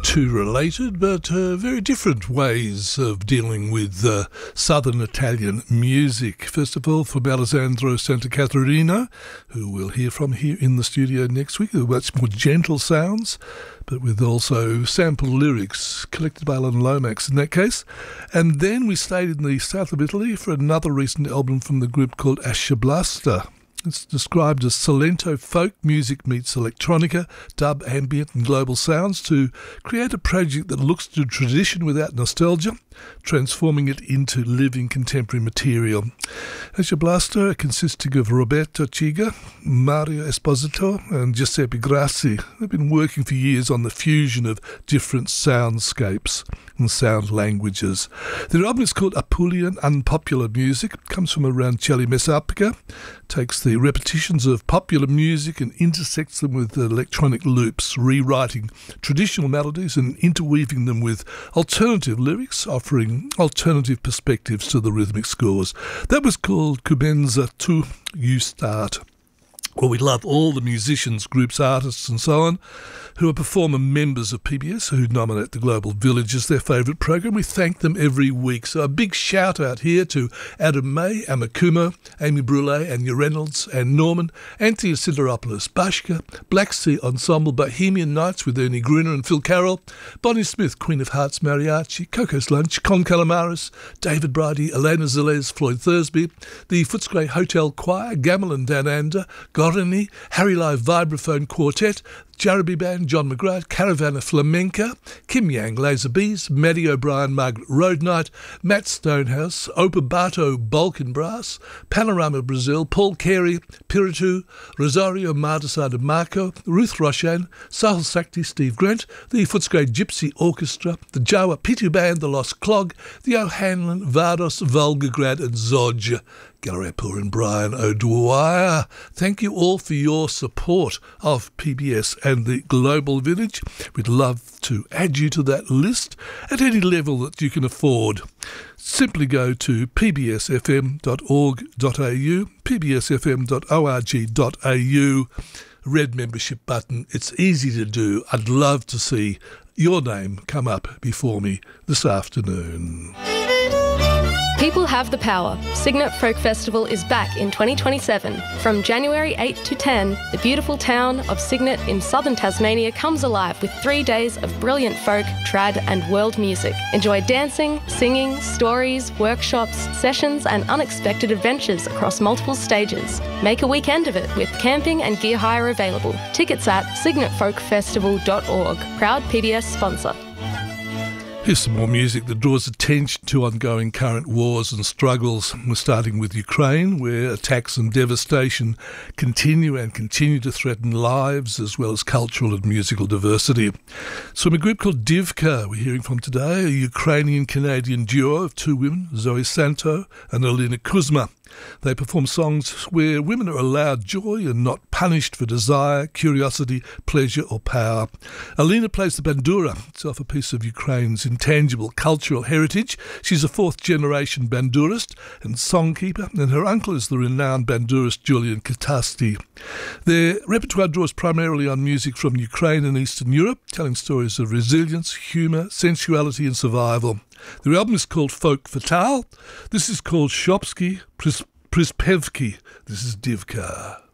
two related but very different ways of dealing with southern Italian music. First of all, from Alessandro Santacaterina, who we'll hear from here in the studio next week, with much more gentle sounds, but with also sample lyrics collected by Alan Lomax in that case. And then we stayed in the south of Italy for another recent album from the group called Asciablasta. It's described as Salento folk music meets electronica, dub, ambient and global sounds to create a project that looks to tradition without nostalgia, transforming it into living contemporary material. Asciablasta, consisting of Roberto Ciga, Mario Esposito and Giuseppe Grassi, have been working for years on the fusion of different soundscapes and sound languages. Their album is called Apulian Unpopular Music. It comes from around Celli Messapica, takes the repetitions of popular music and intersects them with electronic loops, rewriting traditional melodies and interweaving them with alternative lyrics, offering alternative perspectives to the rhythmic scores. That was called Cubenza Tu You Start. Well, we love all the musicians, groups, artists and so on who are performer members of PBS who nominate the Global Village as their favourite program. We thank them every week. So a big shout out here to Adam May, Amakumo, Amy Brule, Anya Reynolds and Norman, Anthea Sideropoulos, Bashka, Black Sea Ensemble, Bohemian Nights with Ernie Gruner and Phil Carroll, Bonnie Smith, Queen of Hearts Mariachi, Coco's Lunch, Con Calamaris, David Bridie, Elena Zelez, Floyd Thursby, the Footscray Hotel Choir, Gamelin Dan Ander, Gorani, Harry Live Vibraphone Quartet, Jaraby Band, John McGrath, Caravana Flamenca, Kim Yang, Laser Bees, Maddie O'Brien, Margaret Roadnight, Matt Stonehouse, Opabato Balkan Brass, Panorama Brazil, Paul Carey, Piritu, Rosario Mardasar de Marco, Ruth Roshan, Sahil Sakti, Steve Grant, the Footscray Gypsy Orchestra, the Jawa Pitu Band, the Lost Clog, the O'Hanlon, Vardos, Volgograd and Zodge. Galarapur and Brian O'Dwyer. Thank you all for your support of PBS and the Global Village. We'd love to add you to that list at any level that you can afford. Simply go to pbsfm.org.au, pbsfm.org.au, red membership button. It's easy to do. I'd love to see your name come up before me this afternoon. People have the power. Cygnet Folk Festival is back in 2027. From January 8 to 10, the beautiful town of Cygnet in southern Tasmania comes alive with 3 days of brilliant folk, trad and world music. Enjoy dancing, singing, stories, workshops, sessions and unexpected adventures across multiple stages. Make a weekend of it with camping and gear hire available. Tickets at cygnetfolkfestival.org. Proud PBS sponsor. Here's some more music that draws attention to ongoing current wars and struggles. We're starting with Ukraine, where attacks and devastation continue to threaten lives as well as cultural and musical diversity. So from a group called Divka, we're hearing from today, a Ukrainian-Canadian duo of two women, Zoe Santo and Alina Kuzma. They perform songs where women are allowed joy and not punished for desire, curiosity, pleasure or power. Alina plays the bandura, itself a piece of Ukraine's intangible cultural heritage. She's a fourth-generation bandurist and songkeeper, and her uncle is the renowned bandurist Julian Katasti. Their repertoire draws primarily on music from Ukraine and Eastern Europe, telling stories of resilience, humour, sensuality and survival. Their album is called Folk Fatale. This is called Shopsky Prispevki. This is Divka.